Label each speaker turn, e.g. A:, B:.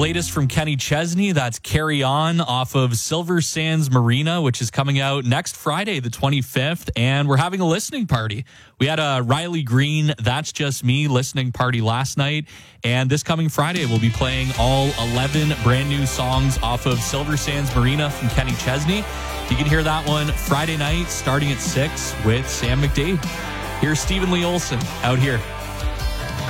A: latest from Kenny Chesney, that's Carry On off of Silver Sands Marina, which is coming out next Friday, the 25th. And we're having a listening party. We had a Riley Green, That's Just Me listening party last night. And this coming Friday, we'll be playing all 11 brand new songs off of Silver Sands Marina from Kenny Chesney. You can hear that one Friday night starting at 6 with Sam McDade. Here's Stephen Lee Olson out here.